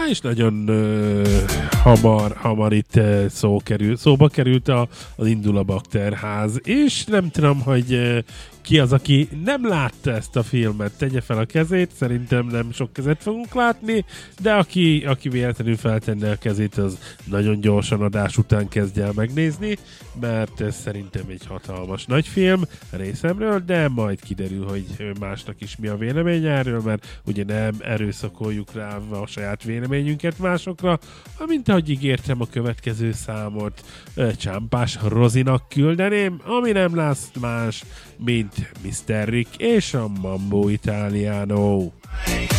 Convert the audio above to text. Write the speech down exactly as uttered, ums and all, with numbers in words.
és nagyon ö, hamar, hamar itt ö, szó kerül, szóba került a, az Indul a Bakterház, és nem tudom, hogy ö, ki az, aki nem látta ezt a filmet, tegye fel a kezét, szerintem nem sok kezet fogunk látni, de aki, aki véletlenül feltenne a kezét, az nagyon gyorsan adás után kezdje el megnézni, mert ez szerintem egy hatalmas nagy film részemről, de majd kiderül, hogy másnak is mi a vélemény erről, mert ugye nem erőszakoljuk rá a saját véleményünket másokra, amint ahogy ígértem, a következő számot Csámpás Rozinak küldeném, ami nem lesz más, mint miszter Rick és a Mambo Italiano.